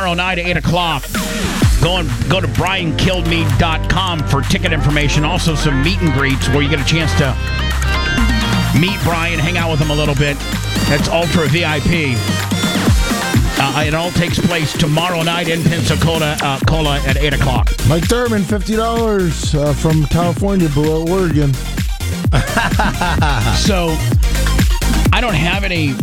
Tomorrow night at 8 o'clock. Go to BrianKilledMe.com for ticket information. Also some meet and greets where you get a chance to meet Brian, hang out with him a little bit. That's Ultra VIP. It all takes place tomorrow night in Pensacola at 8 o'clock. Mike Thurman, $50 from California below Oregon. So, I don't have any...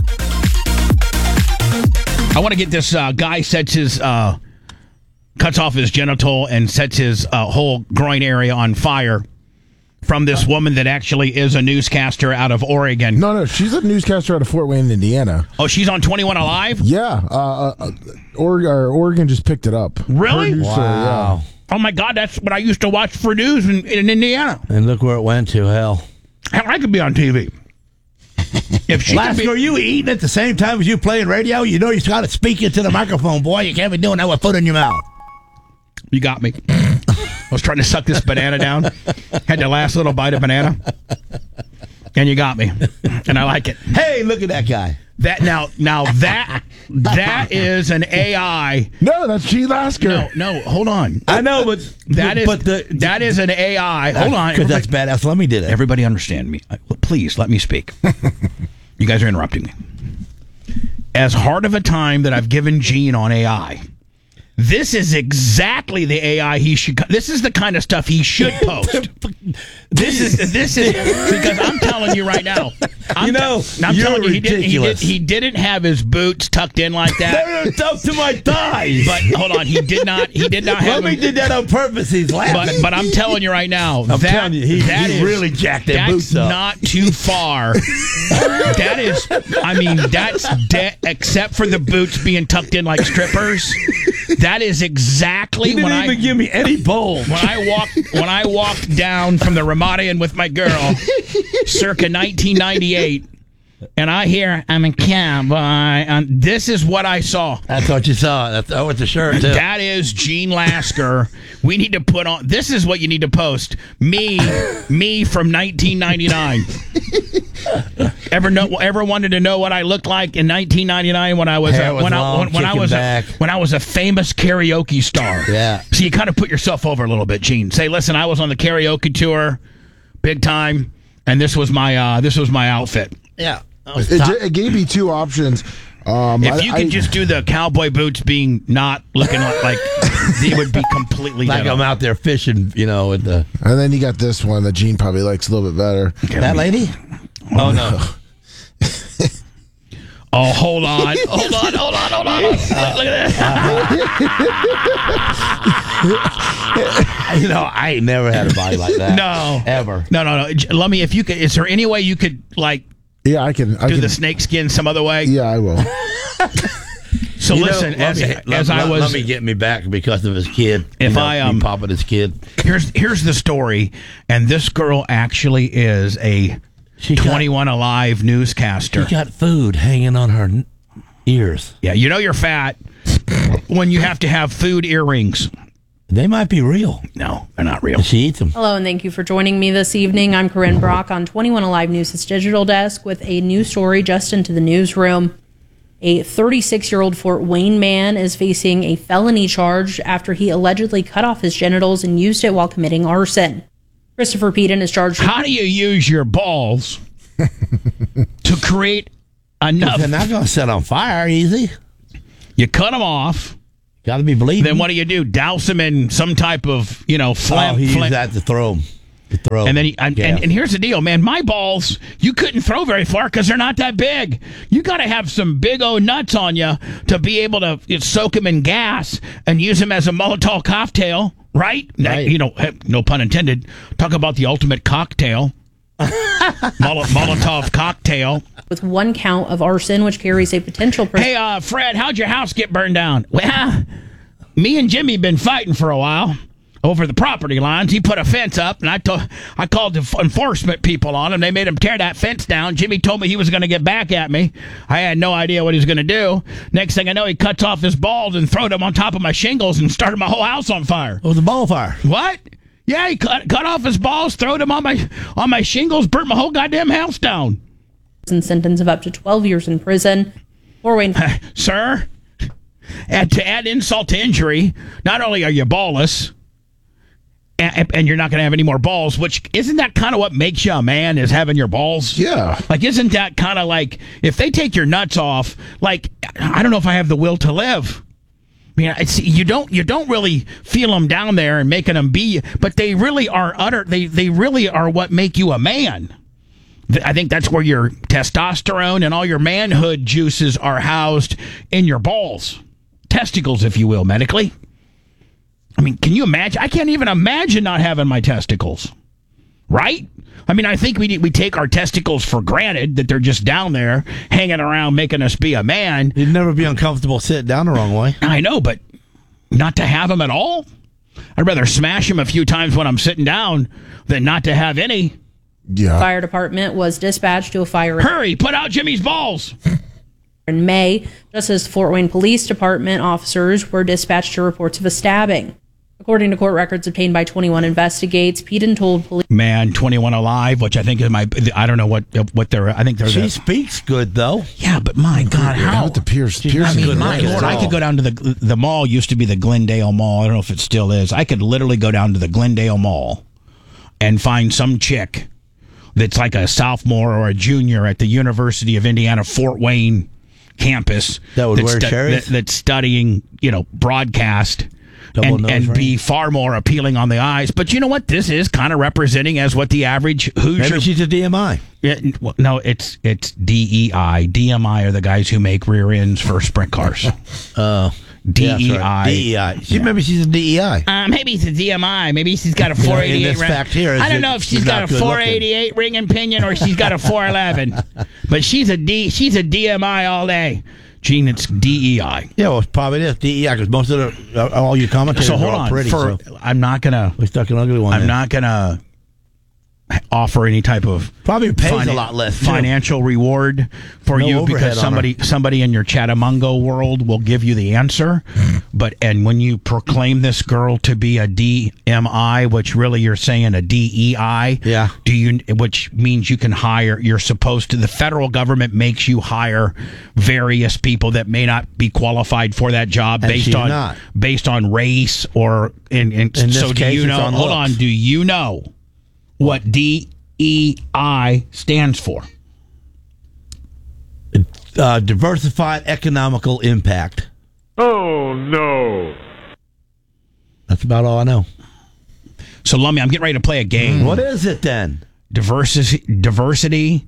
I want to get this guy sets his... cuts off his genital and sets his whole groin area on fire from this woman that actually is a newscaster out of Oregon. No, she's a newscaster out of Fort Wayne, Indiana. Oh, she's on 21 Alive? Yeah. Oregon just picked it up. Really? Wow. Yeah. Oh, my God, that's what I used to watch for news in Indiana. And look where it went to, hell. Hell, I could be on TV. If she Lasker, are you eating at the same time as you playing radio? You know you got to speak into the microphone, boy. You can't be doing that with food in your mouth. You got me. I was trying to suck this banana down. Had the last little bite of banana. And you got me. And I like it. Hey, look at that guy. That that is an AI. No, that's G. Lasker. No, hold on. I know, but that is an AI. Hold on. Because that's badass. Let me do that. Everybody understand me. Please, let me speak. You guys are interrupting me. As hard of a time that I've given Gene on AI, this is exactly the AI he should. This is the kind of stuff he should post. This is because I'm telling you right now. I'm telling you, he didn't have his boots tucked in like that. They're tucked to my thighs. But hold on, he did not have. He did that on purpose. He's laughing. But I'm telling you right now, he really jacked that boots up. That's not too far. That is, I mean, that's except for the boots being tucked in like strippers. That is exactly when I give me any bowl. When I walked down from the Ramada with my girl, circa 1998, and I hear I'm a cowboy. This is what I saw. That's what you saw. That's with the shirt too. That is Gene Lasker. We need to put on. This is what you need to post. Me from 1999. Ever wanted to know what I looked like in 1999 when I was when I was a famous karaoke star? Yeah. So you kind of put yourself over a little bit, Gene. Say, listen, I was on the karaoke tour, big time, and this was my outfit. Yeah. It gave me two options. If you could just do the cowboy boots being not looking like they would be completely like I'm out there fishing, with the. And then you got this one that Gene probably likes a little bit better. Okay, that lady? Oh no. Oh, hold on. Hold on. Look at that. I ain't never had a body like that. No. Ever. No. Let me, if you could, is there any way you could, yeah, I can do the snake skin some other way? Yeah, I will. So listen, let me get me back because of his kid. If me popping his kid. Here's the story, and this girl actually is a 21 Alive newscaster. She got food hanging on her ears. Yeah, you're fat when you have to have food earrings. They might be real. No, they're not real. She eats them. Hello, and thank you for joining me this evening. I'm Corinne Brock on 21 Alive News' digital desk with a new story just into the newsroom. A 36-year-old Fort Wayne man is facing a felony charge after he allegedly cut off his genitals and used it while committing arson. Christopher Peden is charged. How do you use your balls to create enough? They're not going to set on fire easy. You cut them off. Got to be bleeding. Then what do? Douse them in some type of, phlegm. He used that to throw them. And then and here's the deal, man. My balls, you couldn't throw very far because they're not that big. You got to have some big old nuts on you to be able to soak them in gas and use them as a Molotov cocktail, right? No pun intended. Talk about the ultimate cocktail. Molotov cocktail. With one count of arson, which carries a potential... Hey, Fred, how'd your house get burned down? Well, me and Jimmy been fighting for a while over the property lines. He put a fence up, and I called the enforcement people on him. They made him tear that fence down. Jimmy told me he was going to get back at me. I had no idea what he was going to do. Next thing I know, he cuts off his balls and throws them on top of my shingles and started my whole house on fire. It was a ball fire. What? Yeah, he cut off his balls, throwed them on my shingles, burnt my whole goddamn house down. And sentence of up to 12 years in prison. Fort Wayne. Sir, to add insult to injury, not only are you ballless, and you're not going to have any more balls, which isn't that kind of what makes you a man, is having your balls? Yeah. Like, isn't that kind of like, if they take your nuts off, like, I don't know if I have the will to live. I mean, you don't really feel them down there and making them be, but they really are they really are what make you a man. I think that's where your testosterone and all your manhood juices are housed in your balls. Testicles, if you will, medically. I mean, can you imagine? I can't even imagine not having my testicles. Right? I mean, I think we take our testicles for granted, that they're just down there hanging around making us be a man. You'd never be uncomfortable sitting down the wrong way. I know, but not to have them at all? I'd rather smash them a few times when I'm sitting down than not to have any. Yeah. Fire department was dispatched to a fire Hurry, put out Jimmy's balls. in May, just as Fort Wayne Police Department officers were dispatched to reports of a stabbing. According to court records obtained by 21 Investigates, Peden told police... Man, 21 Alive, which I think is I don't know what they're... I think they're... She speaks good, though. Yeah, but my God, how... With the Pierce. I mean, good my looking Lord, at I all. could go down to the mall, used to be the Glendale Mall. I don't know if it still is. I could literally go down to the Glendale Mall and find some chick that's like a sophomore or a junior at the University of Indiana, Fort Wayne campus. That would wear cherries? That's studying, broadcast. Double nose And ring. be far more appealing on the eyes. But you know what? This is kind of representing as what the average Hoosier... Maybe she's a DMI. No, it's DEI. DMI are the guys who make rear ends for sprint cars. Oh. DEI. Yeah, right. DEI. Maybe she's a DEI. Maybe it's a DMI. Maybe she's got a in 488 this fact here is I don't that know if she's she's got not a good 488 ring and pinion or she's got a 411. But she's a DMI all day. Gene, it's DEI. Yeah, well, probably is DEI because most of all your commentators So hold are all on. pretty. I'm not gonna. We stuck an ugly one. I'm not gonna offer any type of Probably pays a lot less, too. financial reward for No you overhead because on somebody in your Chatamungo world will give you the answer. And when you proclaim this girl to be a DMI, which really you're saying a DEI, Yeah. which means you can hire. You're supposed to. The federal government makes you hire various people that may not be qualified for that job And based she's on not. race or in this so do case, you it's know? on Hold looks. on. Do you know what DEI stands for? Diversified economical impact. Oh, no. That's about all I know. So, Lummy, I'm getting ready to play a game. What is it then? Diversity,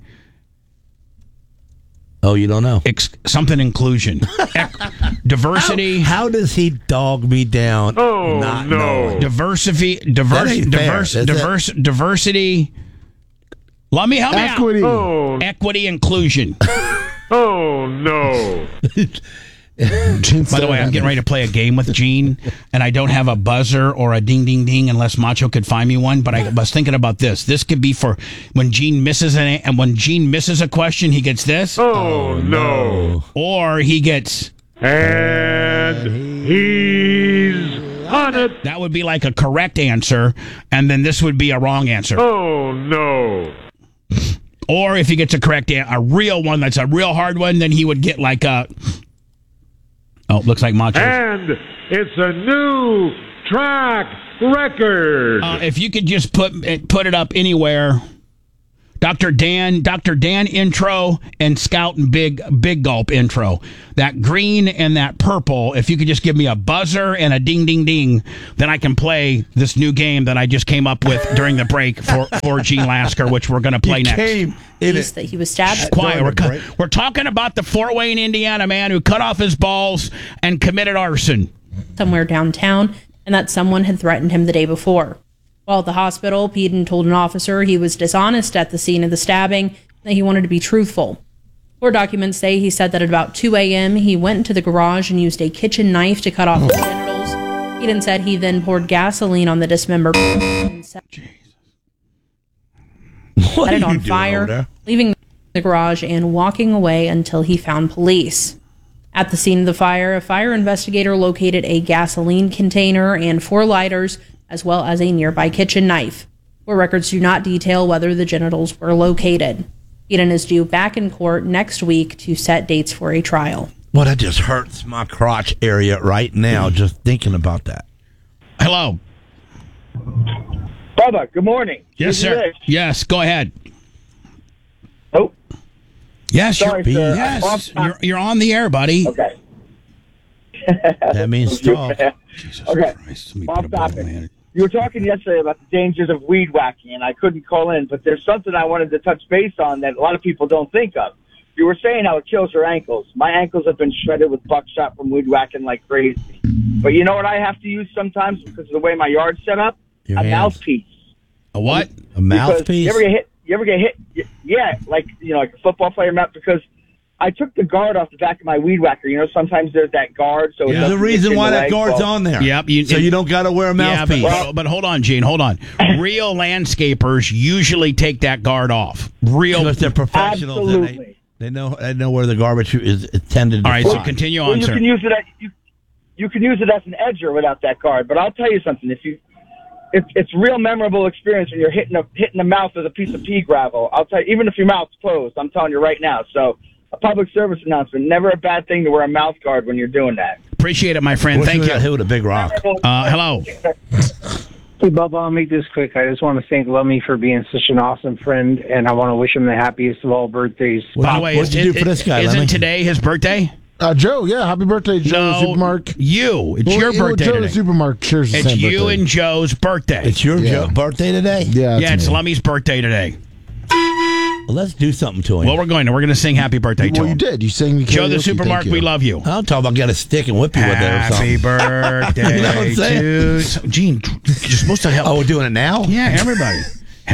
Oh, you don't know. something inclusion. Diversity. How does he dog me down? Oh, not no. knowing? That ain't fair, is it? Diversity. Lummy, help me Equity. Oh, out. Equity, inclusion. oh, no. By the way, I'm getting ready to play a game with Gene, and I don't have a buzzer or a ding, ding, ding unless Macho could find me one. But I was thinking about this. This could be for when Gene misses when Gene misses a question, he gets this, Oh, no. or he gets And he's on it. that would be like a correct answer, and then this would be a wrong answer. Oh, no. Or if he gets a correct a real one that's a real hard one, then he would get like a. Oh, looks like Macho. And it's a new track record. If you could just put it up anywhere, Dr. Dan intro and Scout and Big Gulp intro. That green and that purple. If you could just give me a buzzer and a ding ding ding, then I can play this new game that I just came up with during the break for Gene Lasker, which we're going to play next. Police that he was stabbed. Quiet. During the break. We're talking about the Fort Wayne, Indiana man who cut off his balls and committed arson. Somewhere downtown, and that someone had threatened him the day before. While at the hospital, Peden told an officer he was dishonest at the scene of the stabbing, that he wanted to be truthful. Court documents say he said that at about 2 a.m. he went into the garage and used a kitchen knife to cut off his genitals. Peden said he then poured gasoline on the dismembered and set What it are on you doing fire, over there? leaving the garage and walking away until he found police. At the scene of the fire, a fire investigator located a gasoline container and 4 lighters, as well as a nearby kitchen knife, where records do not detail whether the genitals were located. Peden is due back in court next week to set dates for a trial. Well, that just hurts my crotch area right now, just thinking about that. Hello. Bubba, good morning. Yes, This is sir. Rich. Yes, go ahead. Oh, Yes, Sorry, sir. yes, you're on the air, buddy. okay. That means stop. Jesus Okay. Christ, let me Off put a ball topic. in. You were talking yesterday about the dangers of weed whacking, and I couldn't call in, but there's something I wanted to touch base on that a lot of people don't think of. You were saying how it kills your ankles. My ankles have been shredded with buckshot from weed whacking like crazy. But you know what I have to use sometimes because of the way my yard's set up? Your A hands. mouthpiece. A what? A Because mouthpiece? You ever get hit? Yeah, like like a football player mouth. Because I took the guard off the back of my weed whacker. Sometimes there's that guard. So it There's a doesn't reason get you in why the that leg. guard's Well, on there. Yep, So you don't got to wear a Yeah, mouthpiece. but hold on, Gene. Hold on. Real landscapers usually take that guard off. Real. Because they're professionals. And Absolutely. they know where the garbage is intended to All right, so fly. continue Well, on, you sir. can use it. You can use it as an edger without that guard. But I'll tell you something. It's real memorable experience when you're hitting the mouth with a piece of pea gravel. I'll tell you, even if your mouth's closed, I'm telling you right now. So a public service announcement: never a bad thing to wear a mouth guard when you're doing that. Appreciate it, my friend. Wish Thank we got hit you. with a big rock. Hello. Hey, Bubba, I'll make this quick. I just want to thank Lummy for being such an awesome friend, and I want to wish him the happiest of all birthdays. By the way, What'd you do for this guy, isn't Lemmy? today his birthday? Joe, yeah, happy birthday, Joe No, Supermark. you. It's your birthday Joe today. Supermark shares the It's same you birthday. and Joe's birthday. It's your Yeah. birthday today? Yeah, Yeah, it's me. Lummy's birthday today. Well, let's do something to him. Well, we're going to sing happy birthday to Well, you him. did. You sang the Joe the karaoke. Supermark, Thank we you. love you. I'll talk about get a stick and whip you with it or Happy something. birthday You know what I'm saying? to Gene. You're supposed to help. Oh, we're doing it now? Yeah, everybody.